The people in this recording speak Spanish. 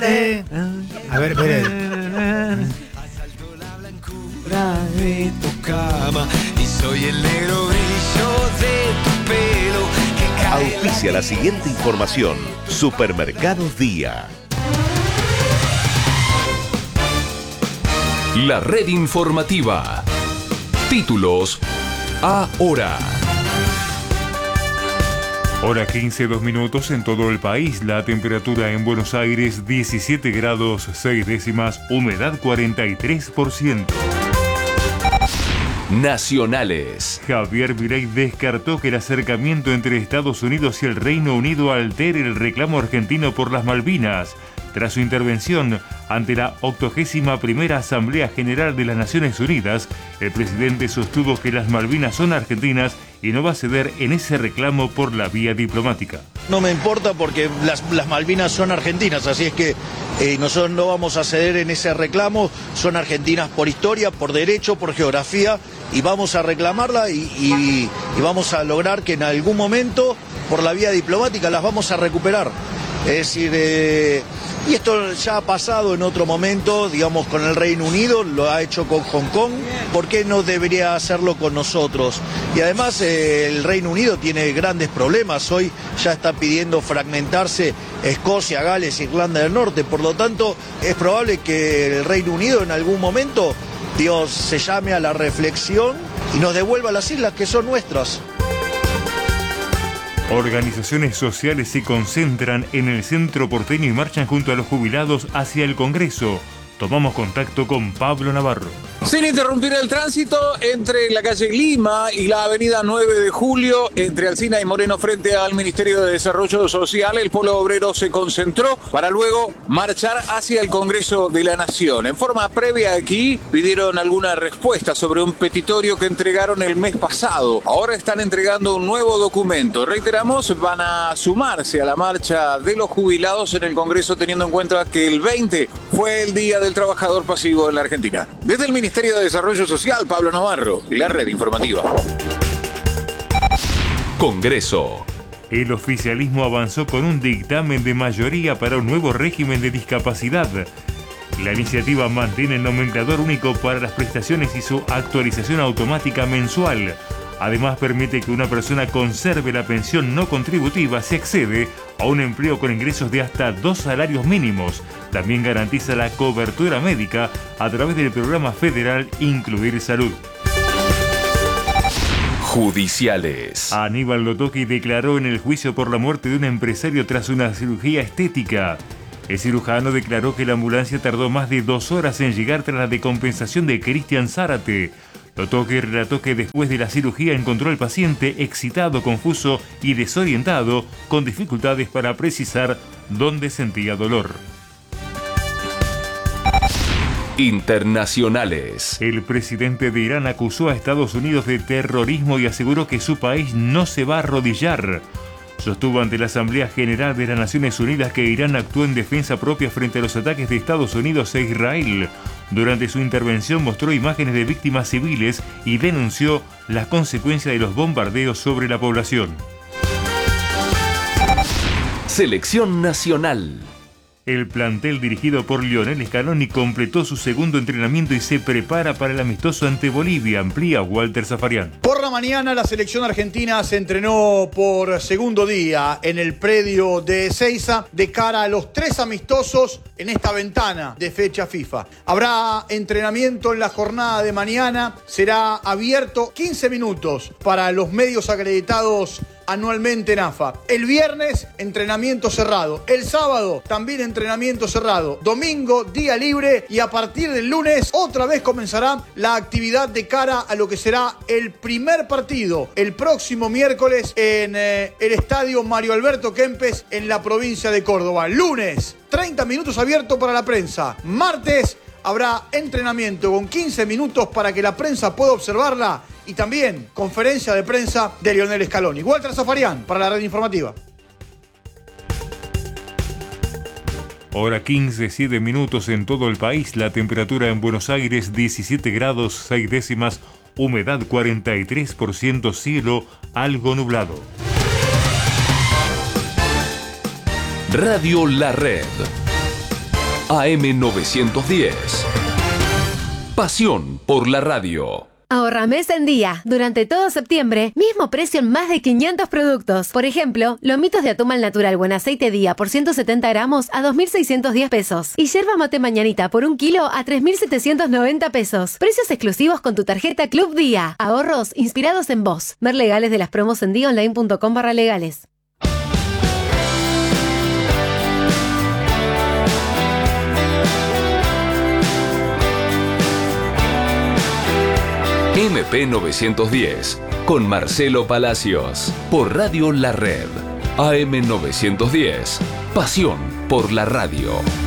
A ver, espere. De tu cama y soy el negro brillo de tu pelo que cae. Auspicia la siguiente información. Supermercados Día. La red informativa. Títulos ahora. Hora 15, 2 minutos en todo el país. La temperatura en Buenos Aires 17 grados 6 décimas, humedad 43%. Nacionales. Javier Milei descartó que el acercamiento entre Estados Unidos y el Reino Unido altere el reclamo argentino por las Malvinas. Tras su intervención ante la 81ª Asamblea General de las Naciones Unidas, el presidente sostuvo que las Malvinas son argentinas y no va a ceder en ese reclamo por la vía diplomática. No me importa porque las Malvinas son argentinas, así es que nosotros no vamos a ceder en ese reclamo. Son argentinas por historia, por derecho, por geografía, y vamos a reclamarla y vamos a lograr que en algún momento, por la vía diplomática, las vamos a recuperar. Es decir, y esto ya ha pasado en otro momento, digamos, con el Reino Unido, lo ha hecho con Hong Kong, ¿por qué no debería hacerlo con nosotros? Y además el Reino Unido tiene grandes problemas, hoy ya está pidiendo fragmentarse Escocia, Gales, Irlanda del Norte, por lo tanto es probable que el Reino Unido en algún momento, Dios, se llame a la reflexión y nos devuelva las islas que son nuestras. Organizaciones sociales se concentran en el centro porteño y marchan junto a los jubilados hacia el Congreso. Tomamos contacto con Pablo Navarro. Sin interrumpir el tránsito entre la calle Lima y la avenida 9 de Julio, entre Alsina y Moreno frente al Ministerio de Desarrollo Social, el Polo Obrero se concentró para luego marchar hacia el Congreso de la Nación. En forma previa aquí pidieron alguna respuesta sobre un petitorio que entregaron el mes pasado. Ahora están entregando un nuevo documento. Reiteramos, van a sumarse a la marcha de los jubilados en el Congreso teniendo en cuenta que el 20 fue el Día del Trabajador Pasivo en la Argentina. Desde el Ministerio de Desarrollo Social, Pablo Navarro, la red informativa. Congreso. El oficialismo avanzó con un dictamen de mayoría para un nuevo régimen de discapacidad. La iniciativa mantiene el nomenclador único para las prestaciones y su actualización automática mensual. Además, permite que una persona conserve la pensión no contributiva si accede a un empleo con ingresos de hasta 2 salarios mínimos. También garantiza la cobertura médica a través del programa federal Incluir Salud. Judiciales. Aníbal Lotoki declaró en el juicio por la muerte de un empresario tras una cirugía estética. El cirujano declaró que la ambulancia tardó más de 2 horas en llegar tras la decompensación de Cristian Zárate. Lotoki relató que después de la cirugía encontró al paciente excitado, confuso y desorientado, con dificultades para precisar dónde sentía dolor. Internacionales. El presidente de Irán acusó a Estados Unidos de terrorismo y aseguró que su país no se va a arrodillar. Sostuvo ante la Asamblea General de las Naciones Unidas que Irán actuó en defensa propia frente a los ataques de Estados Unidos e Israel. Durante su intervención mostró imágenes de víctimas civiles y denunció las consecuencias de los bombardeos sobre la población. Selección nacional. El plantel dirigido por Lionel Scaloni completó su segundo entrenamiento y se prepara para el amistoso ante Bolivia, amplía Walter Zafarian. Por la mañana la selección argentina se entrenó por segundo día en el predio de Ezeiza de cara a los 3 amistosos en esta ventana de fecha FIFA. Habrá entrenamiento en la jornada de mañana, será abierto 15 minutos para los medios acreditados anualmente en AFA. El viernes, entrenamiento cerrado. El sábado, también entrenamiento cerrado. Domingo, día libre, y a partir del lunes, otra vez comenzará la actividad de cara a lo que será el primer partido, el próximo miércoles, en el estadio Mario Alberto Kempes, en la provincia de Córdoba. Lunes, 30 minutos abierto para la prensa. Martes, habrá entrenamiento con 15 minutos para que la prensa pueda observarla, y también conferencia de prensa de Lionel Scaloni. Walter Zafarian para la red informativa. Hora 15, 7 minutos en todo el país. La temperatura en Buenos Aires 17 grados 6 décimas, humedad 43%, cielo algo nublado. Radio La Red. AM910. Pasión por la radio. Ahorra mes en día. Durante todo septiembre, mismo precio en más de 500 productos. Por ejemplo, lomitos de atún al natural buen aceite día por 170 gramos a 2.610 pesos. Y yerba mate mañanita por 1 kilo a 3.790 pesos. Precios exclusivos con tu tarjeta Club Día. Ahorros inspirados en vos. Ver legales de las promos en diaonline.com/legales. MP910 con Marcelo Palacios por Radio La Red. AM910. Pasión por la radio.